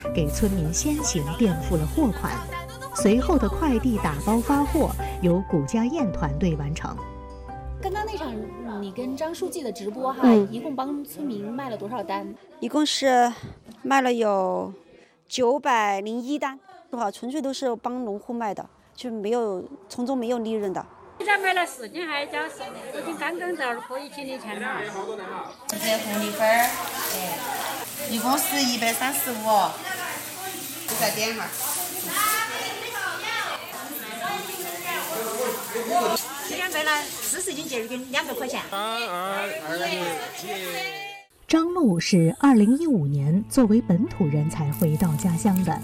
给村民先行垫付了货款，随后的快递打包发货由谷家燕团队完成。 刚刚那场你跟张书记的直播一共帮村民卖了多少单？ 一共是卖了有901单，纯粹都是帮农户卖的，就从中没有利润的。 现在买了4斤，还加4斤刚刚到可以请你钱了。 这红米粉儿，一共是135，你再点哈。 今天卖了40斤12斤，200块钱。 张璐是2015年作为本土人才回到家乡的。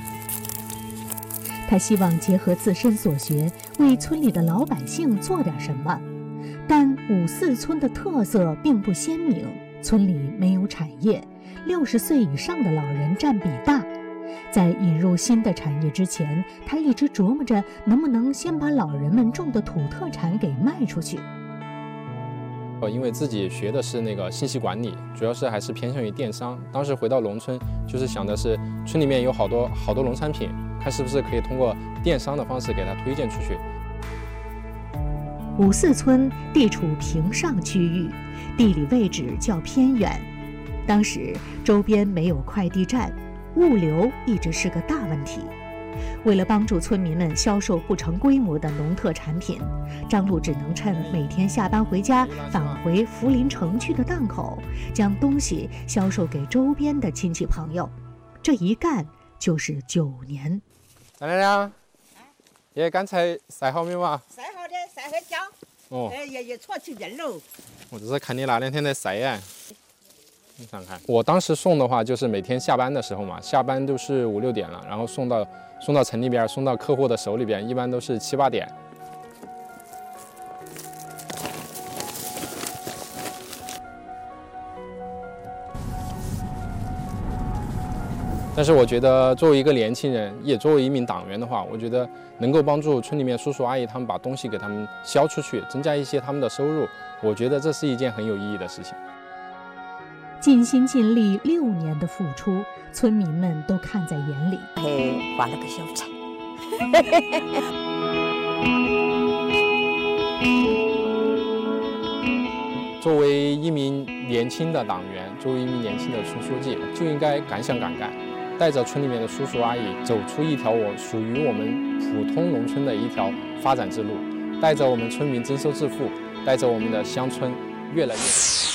他希望结合自身所学，为村里的老百姓做点什么。但54村的特色并不鲜明，村里没有产业，60岁以上的老人占比大。在引入新的产业之前，他一直琢磨着能不能先把老人们种的土特产给卖出去。 因为自己学的是那个信息管理，主要是还是偏向于电商。当时回到农村，就是想的是村里面有好多农产品，看是不是可以通过电商的方式给它推荐出去。 54村地处平上区域，地理位置较偏远，当时周边没有快递站，物流一直是个大问题。为了帮助村民们销售不成规模的农特产品，张璐只能趁每天下班回家返回涪陵城区的档口，将东西销售给周边的亲戚朋友。这一干就是9年。 张亮亮，爷刚才晒好没有啊？ 晒好的，晒好焦。 哦。 也错起人喽。 我这是看你那2天在晒呀。你看看，我当时送的话，就是每天下班的时候嘛，下班都是5、6点了，然后送到城里边，送到客户的手里边，一般都是7、8点。但是我觉得，作为一个年轻人，也作为一名党员的话，我觉得能够帮助村里面叔叔阿姨他们把东西给他们销出去，增加一些他们的收入，我觉得这是一件很有意义的事情。 尽心尽力6年的付出，村民们都看在眼里。 画了个小菜。 作为一名年轻的党员，作为一名年轻的村书记，就应该敢想敢干，带着村里面的叔叔阿姨走出一条属于我们普通农村的一条发展之路，带着我们村民增收致富，带着我们的乡村越来越好。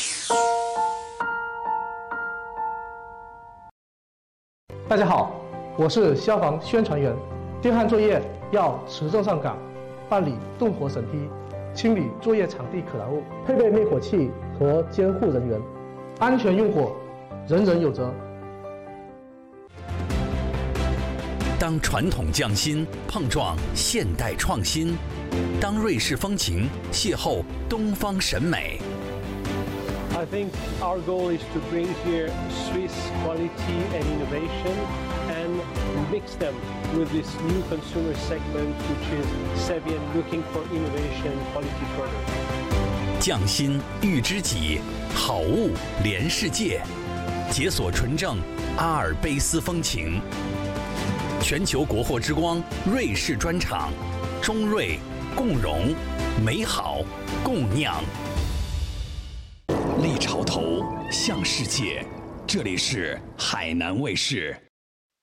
大家好，我是消防宣传员。电焊作业要持证上岗，办理动火审批，清理作业场地可燃物，配备灭火器和监护人员，安全用火，人人有责。 当传统匠心碰撞现代创新，当瑞士风情邂逅东方审美。 I think our goal is to bring here Swiss quality and innovation and mix them with this new consumer segment, which is savvy and looking for innovation quality product. 匠心育知己，好物连世界，解锁纯正阿尔卑斯风情。全球国货之光瑞士专场，中瑞共荣，美好共酿。立潮头向世界，这里是海南卫视。